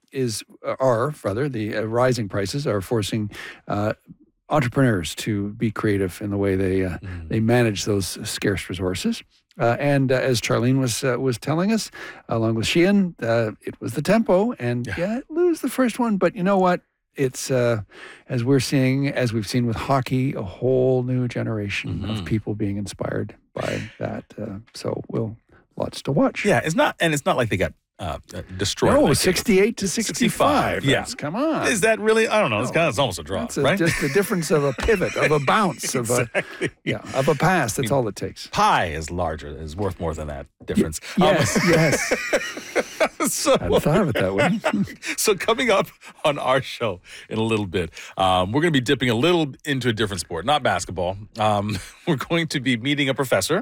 rising prices are forcing entrepreneurs to be creative in the way they manage those scarce resources. And as Charlene was telling us, along with Sheehan, it was the tempo, and lose the first one. But you know what? It's as we've seen with hockey, a whole new generation of people being inspired by that. So lots to watch. Yeah, it's not like they got destroyed. No, like 68 to 65. Yeah. Come on. Is that really? I don't know. It's almost a draw, right? Just the difference of a pivot, of a bounce, exactly. of a pass. That's all it takes. Pi is worth more than that difference. Yes. So, I hadn't thought of it that way. So coming up on our show in a little bit, we're going to be dipping a little into a different sport, not basketball. We're going to be meeting a professor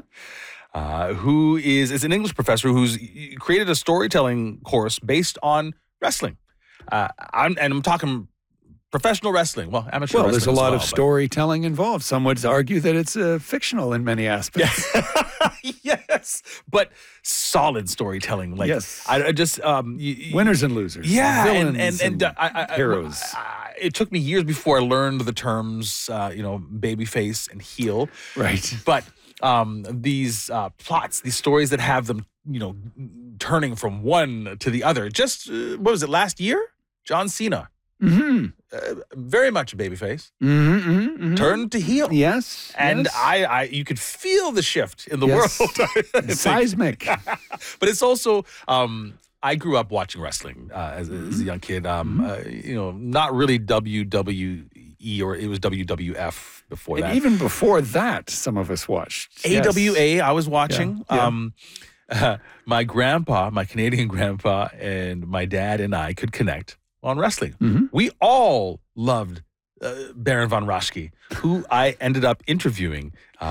who is an English professor who's created a storytelling course based on wrestling. I'm talking professional wrestling. Well, amateur wrestling. Well, there's a lot of storytelling involved. Some would argue that it's fictional in many aspects. Yes, but solid storytelling. Like, yes. I just winners and losers. Yeah, villains and heroes. It took me years before I learned the terms, babyface and heel. Right. But these plots, these stories that have them, turning from one to the other. Just what was it last year? John Cena. Mm-hmm. Very much a babyface. Turned to heel. Yes. And yes. You could feel the shift in the world. Seismic. But it's also, I grew up watching wrestling as a young kid. Not really WWE, or it was WWF before that. And even before that, some of us watched. AWA, I was watching. Yeah. My grandpa, my Canadian grandpa, and my dad and I could connect on wrestling. We all loved Baron von Raschke, who I ended up interviewing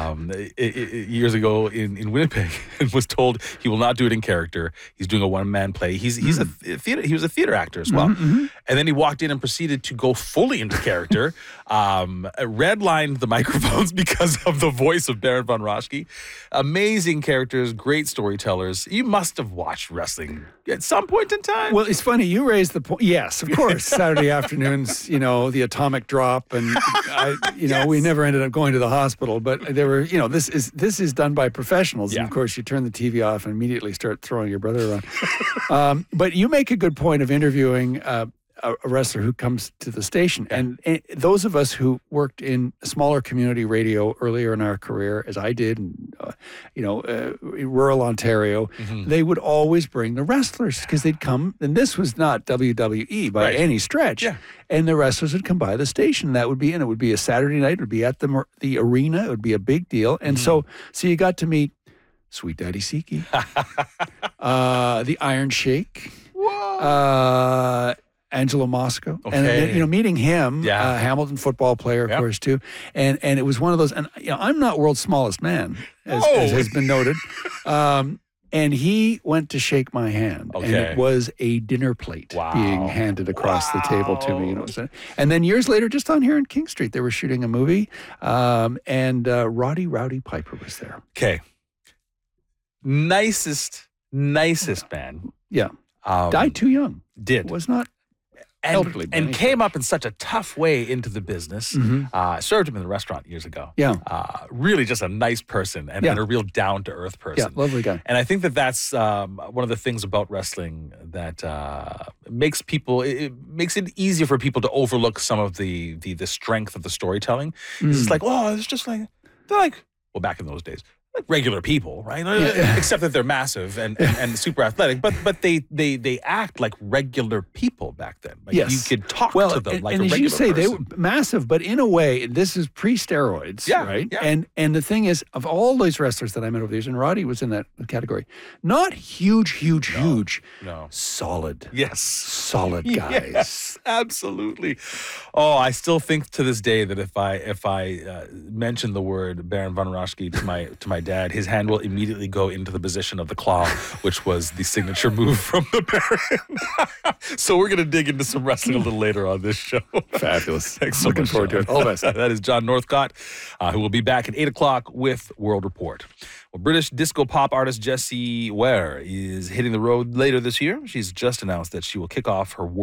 years ago in Winnipeg, and was told he will not do it in character. He's doing a one-man play. He was a theater actor as well. And then he walked in and proceeded to go fully into character, redlined the microphones because of the voice of Baron von Raschke. Amazing characters, great storytellers. You must have watched wrestling at some point in time. Well, it's funny. You raised the point. Yes, of course. Saturday afternoons, the atomic drop, and we never ended up going to the hospital, but there were, this is done by professionals. And of course you turn the TV off and immediately start throwing your brother around. But you make a good point of interviewing a wrestler who comes to the station. And those of us who worked in smaller community radio earlier in our career, as I did, in rural Ontario, they would always bring the wrestlers because they'd come, and this was not WWE by any stretch. Yeah. And the wrestlers would come by the station. It would be a Saturday night. It would be at the arena. It would be a big deal. And so you got to meet Sweet Daddy Siki, the Iron Sheik. Whoa. Angelo Mosco. Okay. And then, meeting him, Hamilton football player, of course, too. And it was one of those, and I'm not world's smallest man, as has been noted. And he went to shake my hand, and it was a dinner plate being handed across the table to me. And then years later, just on here in King Street, they were shooting a movie, and Roddy Rowdy Piper was there. Okay. Nicest man. Yeah. Died too young. Did. Was not elderly. And came up in such a tough way into the business. Served him in the restaurant years ago. Yeah. Really just a nice person and a real down-to-earth person. Yeah, lovely guy. And I think that's one of the things about wrestling that makes it easier for people to overlook some of the strength of the storytelling. It's like, it's just like, they're like, well, back in those days, like regular people, right? Except that they're massive and super athletic, but they act like regular people back then. Like you could talk to them like a regular person. And as you say, they were massive, but in a way, this is pre-steroids, right? Yeah. And the thing is, of all those wrestlers that I met over the years, and Roddy was in that category, not huge. No. Solid. Yes. Solid guys. Yes, absolutely. Oh, I still think to this day that if I mention the word Baron von Raschke to my dad, his hand will immediately go into the position of the claw, which was the signature move from the Baron. So we're going to dig into some wrestling a little later on this show. Fabulous. Thanks so Looking much, forward to it. All the best. That is John Northcott, who will be back at 8 o'clock with World Report. Well, British disco pop artist Jessie Ware is hitting the road later this year. She's just announced that she will kick off her